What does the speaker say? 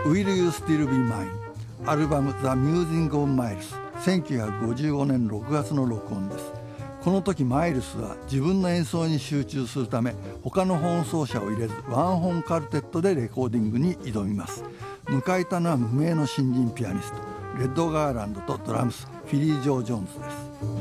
Will You Still Be Mine アルバム The Musing of Miles 1955年6月の録音です。この時マイルスは自分の演奏に集中するため他のホーン奏者を入れずワンホーンカルテットでレコーディングに挑みます。迎えたのは無名の新人ピアニストレッド・ガーランドとドラムスフィリー・ジョー・ジョーンズです。